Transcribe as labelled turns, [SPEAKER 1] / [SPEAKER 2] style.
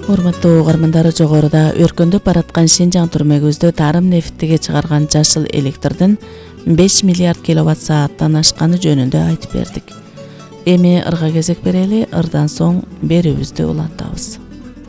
[SPEAKER 1] Урматтуу угармандар, жогоруда өркөндөп бараткан Шинжаң түрмөгүздө тарым нефтиге чыгарган жашыл электрдин 5 миллиард киловатт сааттан ашканы жөнүндө айтып бердик. Эми ырга кезек берели, ырдан соң берүүбүздү улантабыз.